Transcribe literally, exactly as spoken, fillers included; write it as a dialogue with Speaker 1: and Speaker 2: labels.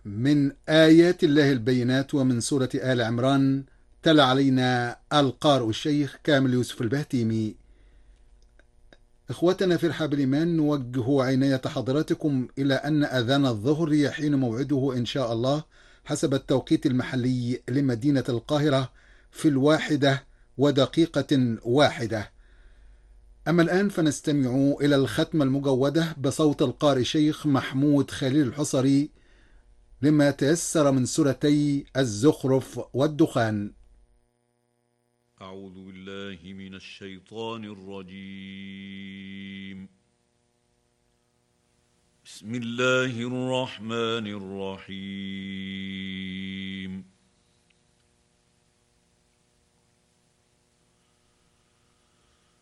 Speaker 1: من آيات الله البينات ومن سورة آل عمران. تلا علينا القارئ الشيخ كامل يوسف البهتيمي. إخوتنا في رحاب الإيمان، نوجه عناية حضراتكم إلى أن أذان الظهر يحين موعده إن شاء الله حسب التوقيت المحلي لمدينة القاهرة في الواحدة ودقيقة واحدة. أما الآن فنستمع إلى الختمة المجودة بصوت القارئ شيخ محمود خليل الحصري لما تيسر من سورتي الزخرف والدخان.
Speaker 2: أعوذ بالله من الشيطان الرجيم. بسم الله الرحمن الرحيم.